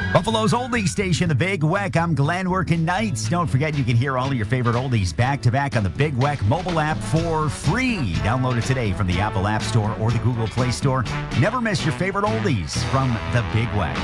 Buffalo's Oldie Station, The Big Weck. I'm Glenn, working nights. Don't forget you can hear all of your favorite oldies back-to-back on the Big Weck mobile app for free. Download it today from the Apple App Store or the Google Play Store. Never miss your favorite oldies from The Big Weck.